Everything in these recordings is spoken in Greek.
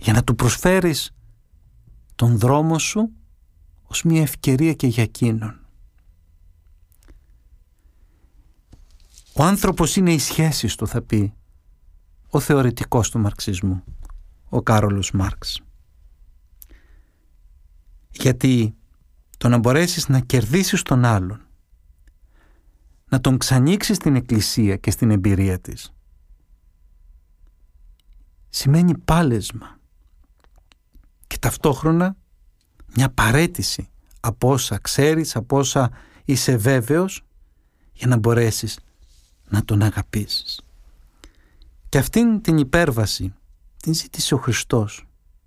για να του προσφέρεις τον δρόμο σου ως μια ευκαιρία και για εκείνον. Ο άνθρωπος είναι οι σχέσεις του, θα πει ο θεωρητικός του μαρξισμού, ο Κάρολος Μάρξ. Γιατί το να μπορέσεις να κερδίσεις τον άλλον, να τον ξανοίξεις στην εκκλησία και στην εμπειρία της, σημαίνει πάλεσμα και ταυτόχρονα μια παραίτηση από όσα ξέρεις, από όσα είσαι βέβαιος, για να μπορέσεις να τον αγαπήσεις. Και αυτήν την υπέρβαση την ζήτησε ο Χριστός.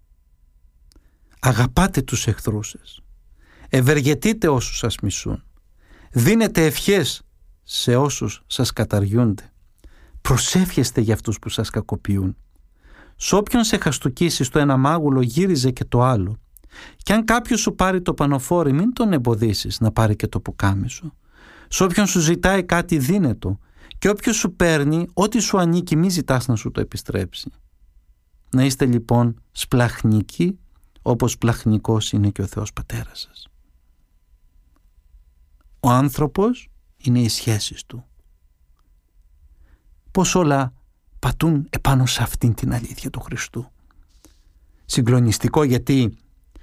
Αγαπάτε τους εχθρούς σας, ευεργετείτε όσους σας μισούν, δίνετε ευχές σε όσους σας καταργούνται, προσεύχεστε για αυτούς που σας κακοποιούν. Σ' όποιον σε χαστουκίσει στο ένα μάγουλο γύριζε και το άλλο, και αν κάποιος σου πάρει το πανοφόρι μην τον εμποδίσεις να πάρει και το πουκάμισο. Σ' όποιον σου ζητάει κάτι δίνε το, και όποιος σου παίρνει ό,τι σου ανήκει μη ζητάς να σου το επιστρέψει. Να είστε λοιπόν σπλαχνικοί όπως πλαχνικός είναι και ο Θεός Πατέρας σας. Ο άνθρωπος είναι οι σχέσεις του. Πώς όλα πατούν επάνω σε αυτήν την αλήθεια του Χριστού. Συγκλονιστικό, γιατί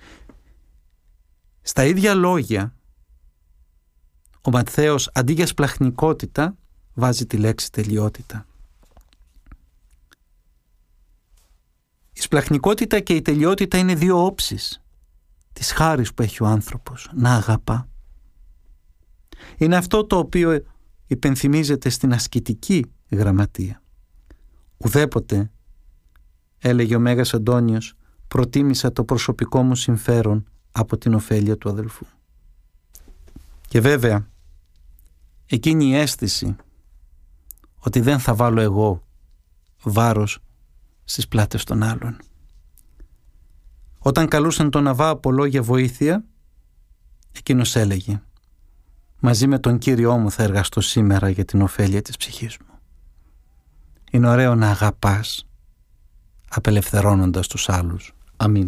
στα ίδια λόγια ο Ματθαίος αντί για σπλαχνικότητα βάζει τη λέξη τελειότητα. Η σπλαχνικότητα και η τελειότητα είναι δύο όψεις της χάρης που έχει ο άνθρωπος να αγαπά. Είναι αυτό το οποίο υπενθυμίζεται στην ασκητική γραμματεία. Ουδέποτε, έλεγε ο Μέγας Αντώνιος, προτίμησα το προσωπικό μου συμφέρον από την ωφέλεια του αδελφού. Και βέβαια, εκείνη η αίσθηση ότι δεν θα βάλω εγώ βάρος στις πλάτες των άλλων. Όταν καλούσαν τον Αβά Απολό για βοήθεια, εκείνος έλεγε «Μαζί με τον Κύριό μου θα εργαστώ σήμερα για την ωφέλεια της ψυχής μου». Είναι ωραίο να αγαπάς απελευθερώνοντας τους άλλους. Αμήν.